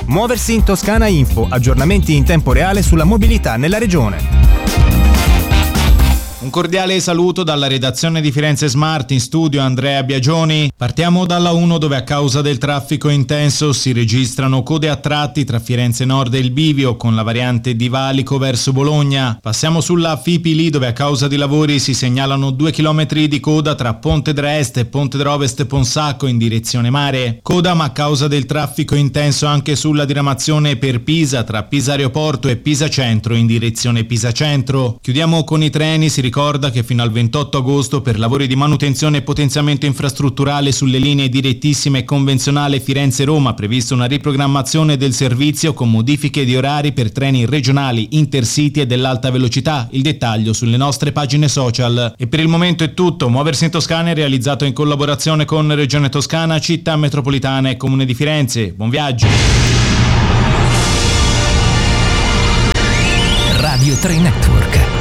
Muoversi in Toscana Info, aggiornamenti in tempo reale sulla mobilità nella regione. Un cordiale saluto dalla redazione di Firenze Smart, in studio Andrea Biagioni. Partiamo dalla 1 dove a causa del traffico intenso si registrano code a tratti tra Firenze Nord e il Bivio con la variante di Valico verso Bologna. Passiamo sulla Fipili dove a causa di lavori si segnalano 2 chilometri di coda tra Ponte d'Est e Ponte d'Ovest Ponsacco in direzione mare. Coda ma a causa del traffico intenso anche sulla diramazione per Pisa tra Pisa Aeroporto e Pisa Centro in direzione Pisa Centro. Chiudiamo con i treni. Si ricorda che fino al 28 agosto per lavori di manutenzione e potenziamento infrastrutturale sulle linee direttissime e convenzionale Firenze-Roma prevista una riprogrammazione del servizio con modifiche di orari per treni regionali, intercity e dell'alta velocità. Il dettaglio sulle nostre pagine social. E per il momento è tutto. Muoversi in Toscana è realizzato in collaborazione con Regione Toscana, Città Metropolitana e Comune di Firenze. Buon viaggio. Radio 3 Network.